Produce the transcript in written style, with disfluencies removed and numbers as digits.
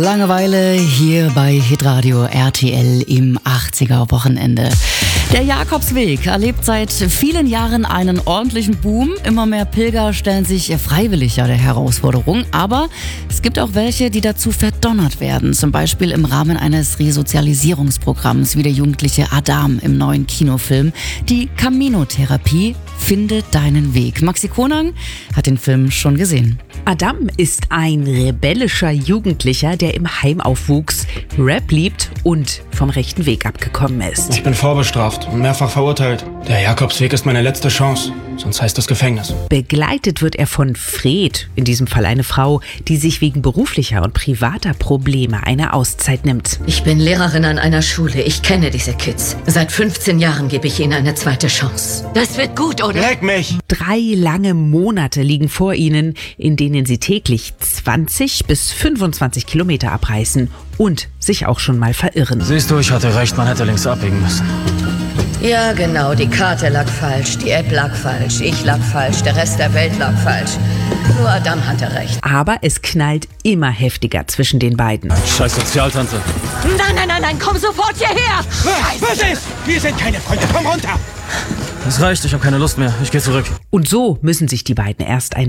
Langeweile hier bei Hitradio RTL im 80er-Wochenende. Der Jakobsweg erlebt seit vielen Jahren einen ordentlichen Boom. Immer mehr Pilger stellen sich freiwillig der Herausforderung. Aber es gibt auch welche, die dazu verdonnert werden. Zum Beispiel im Rahmen eines Resozialisierungsprogramms wie der jugendliche Adam im neuen Kinofilm. Die Camino-Therapie, finde deinen Weg. Maxi Konang hat den Film schon gesehen. Adam ist ein rebellischer Jugendlicher, der im Heim aufwuchs, Rap liebt und vom rechten Weg abgekommen ist. Ich bin vorbestraft und mehrfach verurteilt. Der Jakobsweg ist meine letzte Chance, sonst heißt es Gefängnis. Begleitet wird er von Fred, in diesem Fall eine Frau, die sich wegen beruflicher und privater Probleme eine Auszeit nimmt. Ich bin Lehrerin an einer Schule. Ich kenne diese Kids. Seit 15 Jahren gebe ich ihnen eine zweite Chance. Das wird gut, oder? Leck mich! 3 lange Monate liegen vor ihnen, in denen sie täglich 20 bis 25 Kilometer abreißen und sich auch schon mal verirren. Siehst du, ich hatte recht, man hätte links abbiegen müssen. Ja, genau. Die Karte lag falsch, die App lag falsch, ich lag falsch, der Rest der Welt lag falsch. Nur Adam hatte recht. Aber es knallt immer heftiger zwischen den beiden. Scheiß Sozialtante. Nein, komm sofort hierher! Was ist? Wir sind keine Freunde, komm runter! Das reicht, ich habe keine Lust mehr. Ich gehe zurück. Und so müssen sich die beiden erst ein